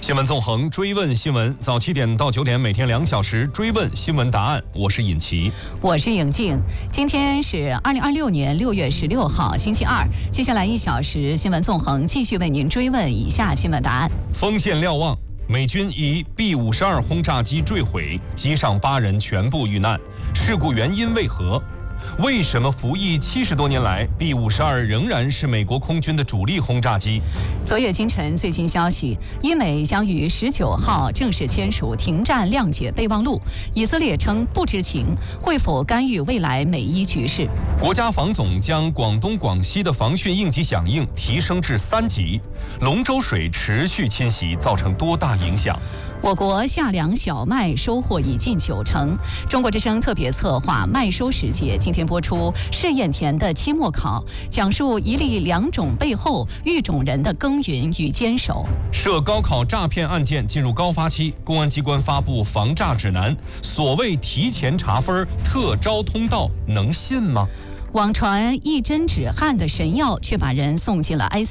新闻纵横，追问新闻，早7点到9点，每天2小时追问新闻答案。我是尹奇， 我是颖静。今天是2026年6月16号，星期二。接下来1小时，新闻纵横继续为您追问以下新闻答案。 锋线瞭望，美军以 B-52轰炸机坠毁，机上8人全部遇难，事故原因为何？为什么服役70多年来 B-52仍然是美国空军的主力轰炸机？ 昨夜今晨最新消息，英美将于19号正式签署停战谅解备忘录。以色列称不知情，会否干预未来美伊局势？ 国家防总将广东、广西的防汛应急响应提升至3级。龙舟水持续侵袭，造成多大影响？ 我国夏粮小麦收获已近90%。中国之声特别策划麦收时节今天播出试验田的期末考，讲述一粒2种背后育种人的耕耘与坚守。 涉高考诈骗案件进入高发期，公安机关发布防诈指南，所谓提前查分、特招通道，能信吗？ 网传一针止汗的神药，却把人送进了